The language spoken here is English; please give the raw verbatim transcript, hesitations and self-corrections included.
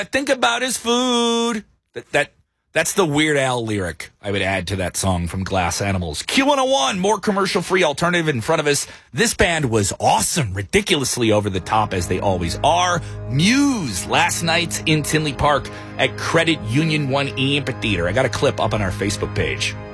think about his food. That, that That's the Weird Al lyric I would add to that song from Glass Animals. Q one oh one, more commercial-free alternative in front of us. This band was awesome, ridiculously over the top as they always are. Muse, last night in Tinley Park at Credit Union one Amphitheater. I got a clip up on our Facebook page.